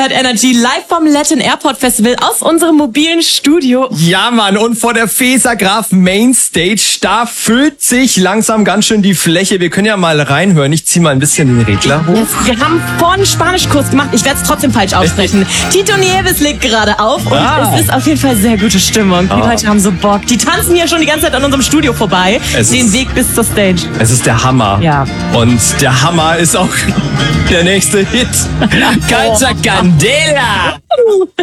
hört Energy live vom Latin Airport Festival aus unserem mobilen Studio. Ja, Mann, und vor der Fesergraf Mainstage, da füllt sich langsam ganz schön die Fläche. Wir können ja mal reinhören. Ich zieh mal ein bisschen den Regler hoch. Wir haben vorhin einen Spanischkurs gemacht. Ich werde es trotzdem falsch aussprechen. Tito Nieves legt gerade auf und es ist auf jeden Fall sehr gute Stimmung. Die Leute haben so Bock. Die tanzen hier schon die ganze Zeit an unserem Studio vorbei. Den Weg bis zur Stage. Es ist der Hammer. Ja. Und der Hammer ist auch der nächste Hit. Calza Candela!